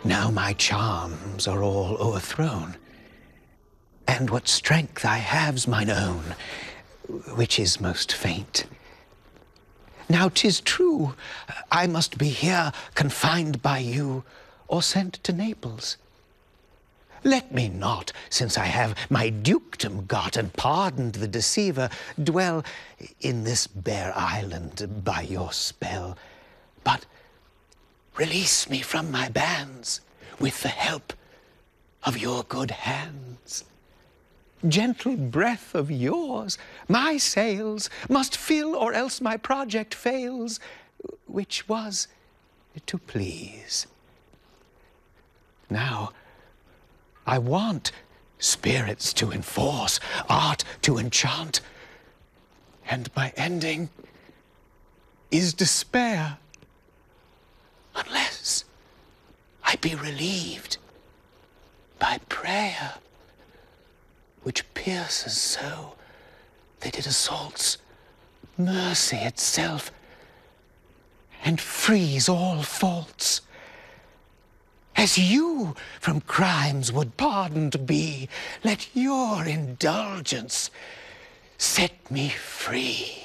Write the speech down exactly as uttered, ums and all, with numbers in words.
Now my charms are all o'erthrown, and what strength I have's mine own, which is most faint. Now 'tis true, I must be here confined by you, or sent to Naples. Let me not, since I have my dukedom got and pardoned the deceiver, dwell in this bare island by your spell, but release me from my bands with the help of your good hands. Gentle breath of yours, my sails must fill, or else my project fails, which was to please. Now, I want spirits to enforce, art to enchant, and my ending is despair, unless I be relieved by prayer, which pierces so that it assaults mercy itself and frees all faults. As you from crimes would pardoned be, let your indulgence set me free.